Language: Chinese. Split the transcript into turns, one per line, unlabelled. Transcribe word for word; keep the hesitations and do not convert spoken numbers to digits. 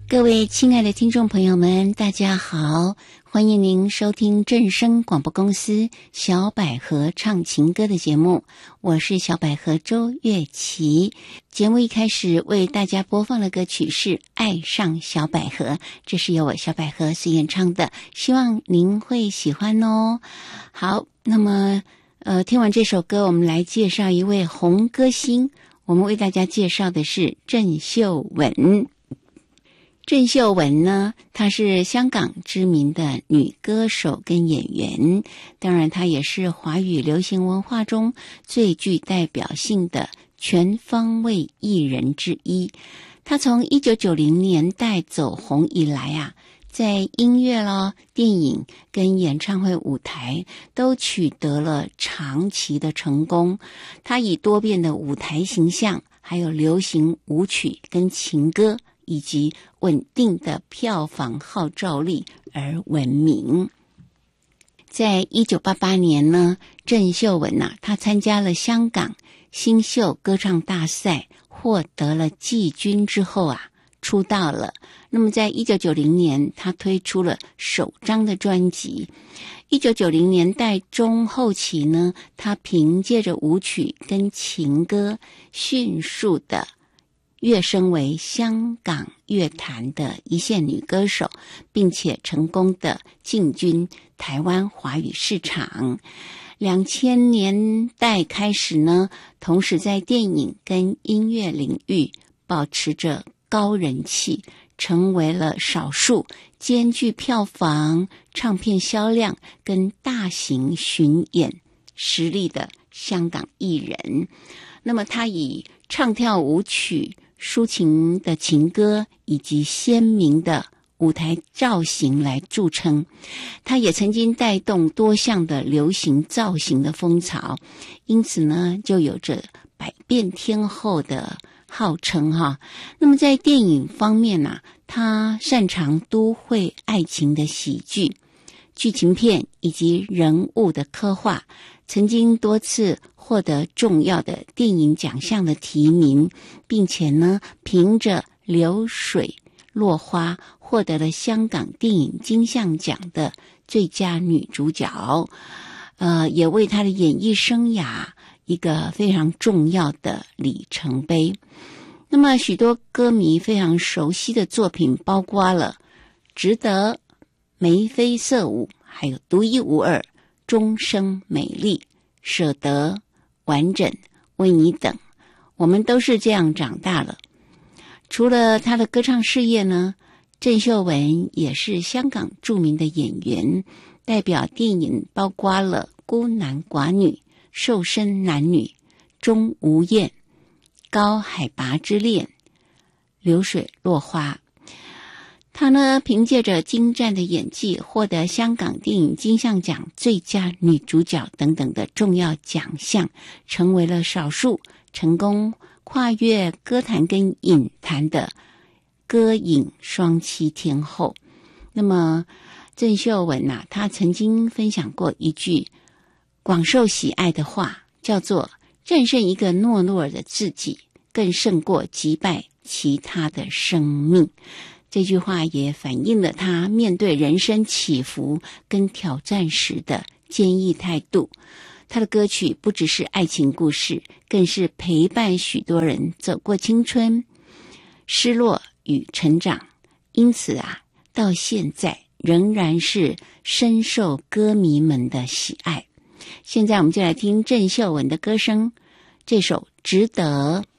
各位亲爱的听众朋友们，大家好，欢迎您收听正声广播公司小百合唱情歌的节目，我是小百合周月琪。节目一开始为大家播放的歌曲是《爱上小百合》，这是由我小百合所演唱的，希望您会喜欢哦。好，那么呃，听完这首歌，我们来介绍一位红歌星，我们为大家介绍的是郑秀文。郑秀文呢，她是香港知名的女歌手跟演员，当然她也是华语流行文化中最具代表性的全方位艺人之一。她从一九九零年代走红以来啊，在音乐啦、电影跟演唱会舞台都取得了长期的成功。她以多变的舞台形象，还有流行舞曲跟情歌，以及稳定的票房号召力而闻名。在一九八八年呢，郑秀文啊，她参加了香港新秀歌唱大赛，获得了季军之后啊，出道了。那么在一九九零年，她推出了首张的专辑。一九九零年代中后期呢，她凭借着舞曲跟情歌，迅速的跃升为香港乐坛的一线女歌手，并且成功的进军台湾华语市场。两千年代开始呢，同时在电影跟音乐领域保持着高人气，成为了少数兼具票房、唱片销量跟大型巡演实力的香港艺人。那么她以唱跳舞曲、抒情的情歌以及鲜明的舞台造型来著称，他也曾经带动多项的流行造型的风潮，因此呢，就有着百变天后的号称哈。那么在电影方面呢、啊，他擅长都会爱情的喜剧、剧情片以及人物的刻画，曾经多次获得重要的电影奖项的提名，并且呢，凭着流水落花获得了香港电影金像奖的最佳女主角，呃，也为她的演艺生涯一个非常重要的里程碑。那么许多歌迷非常熟悉的作品包括了《值得》、《眉飞色舞》，还有《独一无二》、《终生美丽》、《舍得》、《完整》、《为你等》，我们都是这样长大了。除了她的歌唱事业呢，郑秀文也是香港著名的演员，代表电影包括了《孤男寡女》、《瘦身男女》、《钟无艳》、《高海拔之恋》、《流水落花》。她呢，凭借着精湛的演技，获得香港电影金像奖最佳女主角等等的重要奖项，成为了少数成功跨越歌坛跟影坛的歌影双栖天后。那么郑秀文啊，她曾经分享过一句广受喜爱的话，叫做战胜一个懦弱的自己，更胜过击败其他的生命。这句话也反映了她面对人生起伏跟挑战时的坚毅态度。她的歌曲不只是爱情故事，更是陪伴许多人走过青春、失落与成长，因此啊，到现在仍然是深受歌迷们的喜爱。现在我们就来听郑秀文的歌声，这首《值得》。